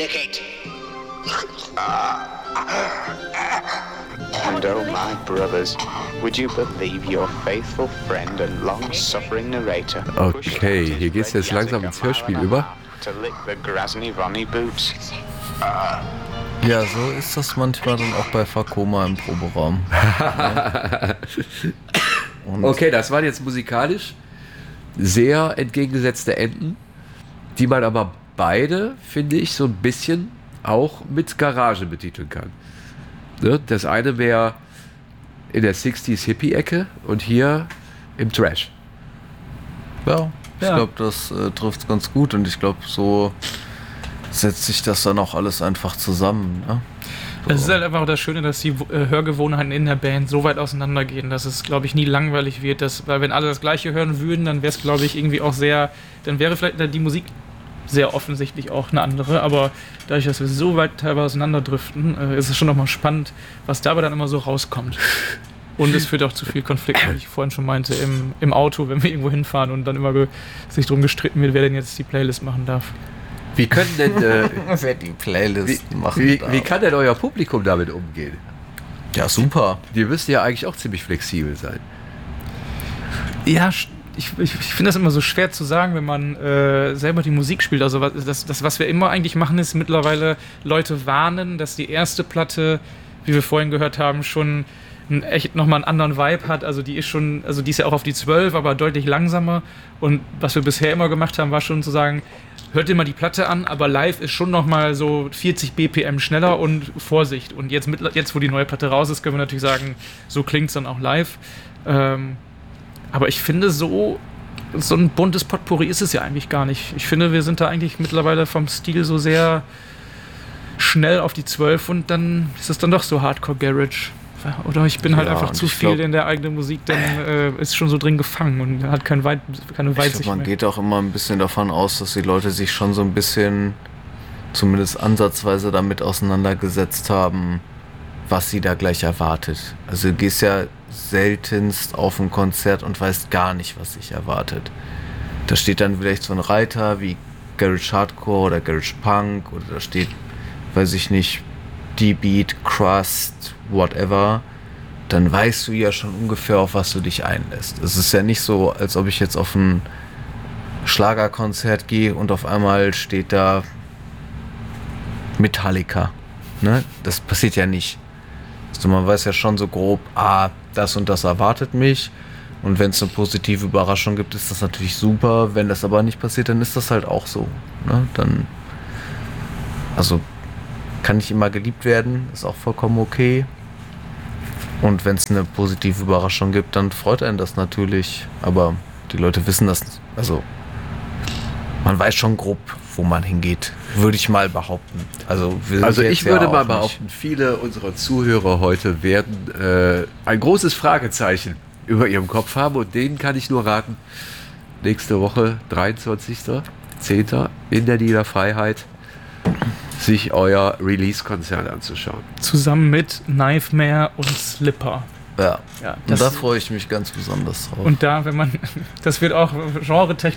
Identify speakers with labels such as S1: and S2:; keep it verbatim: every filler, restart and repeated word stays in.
S1: communicate.
S2: And oh my brothers, would you believe your faithful friend and long-suffering narrator?
S3: Okay, hier geht's jetzt langsam ins Hörspiel über.
S2: To lick the Grasny-Vonny boots.
S4: Ja, so ist das manchmal dann auch bei Fakoma im Proberaum.
S3: Okay, das waren jetzt musikalisch sehr entgegengesetzte Enden, die man aber beide, finde ich, so ein bisschen auch mit Garage betiteln kann. Ne? Das eine mehr in der sechziger Hippie-Ecke und hier im Trash.
S4: Ja, ich
S5: Ja.
S4: glaube, das äh, trifft ganz gut und ich glaube, so setzt sich das dann auch alles einfach zusammen. Ne?
S5: Es ist halt einfach auch das Schöne, dass die äh, Hörgewohnheiten in der Band so weit auseinandergehen, dass es, glaube ich, nie langweilig wird. Dass, weil wenn alle das Gleiche hören würden, dann wäre es, glaube ich, irgendwie auch sehr, dann wäre vielleicht die Musik sehr offensichtlich auch eine andere, aber dadurch, dass wir so weit teilweise auseinanderdriften, äh, ist es schon nochmal spannend, was dabei dann immer so rauskommt. Und es führt auch zu viel Konflikt, wie ich vorhin schon meinte, im, im Auto, wenn wir irgendwo hinfahren und dann immer ge- sich drum gestritten wird, wer denn jetzt die Playlist machen darf.
S3: Wie können denn, äh,
S4: Wer die Playlist
S3: wie,
S4: machen
S3: wie,
S4: darf.
S3: wie kann denn euer Publikum damit umgehen?
S4: Ja, super.
S3: Die müssten ja eigentlich auch ziemlich flexibel sein.
S5: Ja, sch- ich, ich, ich finde das immer so schwer zu sagen, wenn man äh, selber die Musik spielt. Also was, das, das, was wir immer eigentlich machen, ist mittlerweile Leute warnen, dass die erste Platte, wie wir vorhin gehört haben, schon einen, echt nochmal einen anderen Vibe hat. Also die ist schon, also die ist ja auch auf die zwölf, aber deutlich langsamer. Und was wir bisher immer gemacht haben, war schon zu sagen, hört dir mal die Platte an, aber live ist schon nochmal so vierzig B P M schneller und Vorsicht. Und jetzt, mit, jetzt, wo die neue Platte raus ist, können wir natürlich sagen, so klingt es dann auch live. Ähm, aber ich finde, so, so ein buntes Potpourri ist es ja eigentlich gar nicht. Ich finde, wir sind da eigentlich mittlerweile vom Stil so sehr schnell auf die zwölf und dann ist es dann doch so Hardcore-Garage. Oder ich bin halt
S4: Ja,
S5: einfach
S4: und
S5: zu
S4: ich
S5: viel
S4: glaub-
S5: in der eigenen Musik, dann äh, ist schon so drin gefangen und hat kein Weit, keine
S4: Ich
S5: Weitsicht
S4: glaub, man
S5: mehr.
S4: geht auch immer ein bisschen davon aus, dass die Leute sich schon so ein bisschen, zumindest ansatzweise damit auseinandergesetzt haben, was sie da gleich erwartet. Also du gehst ja seltenst auf ein Konzert und weißt gar nicht, was sich erwartet. Da steht dann vielleicht so ein Reiter wie Garage Hardcore oder Garage Punk oder da steht, weiß ich nicht, D-Beat, Crust, whatever. Dann weißt du ja schon ungefähr, auf was du dich einlässt. Es ist ja nicht so, als ob ich jetzt auf ein Schlagerkonzert gehe und auf einmal steht da Metallica. Ne? Das passiert ja nicht. Also man weiß ja schon so grob, ah, das und das erwartet mich. Und wenn es eine positive Überraschung gibt, ist das natürlich super. Wenn das aber nicht passiert, dann ist das halt auch so. Ne? Dann, also kann nicht immer geliebt werden, ist auch vollkommen okay. Und wenn es eine positive Überraschung gibt, dann freut einen das natürlich. Aber die Leute wissen das, also man weiß schon grob, wo man hingeht, würde ich mal behaupten. Also, wir sind
S3: Also
S4: jetzt
S3: ich
S4: ja
S3: würde
S4: auch
S3: mal
S4: nicht-
S3: behaupten, viele unserer Zuhörer heute werden äh, ein großes Fragezeichen über ihrem Kopf haben und denen kann ich nur raten, nächste Woche, dreiundzwanzigster zehnter in der Niederfreiheit, sich euer Release-Konzert anzuschauen.
S5: Zusammen mit Knifemare und Slipper.
S4: Ja,
S5: Ja,
S4: und
S5: das-
S4: da freue ich mich ganz besonders drauf.
S5: Und da, wenn man, das wird auch genre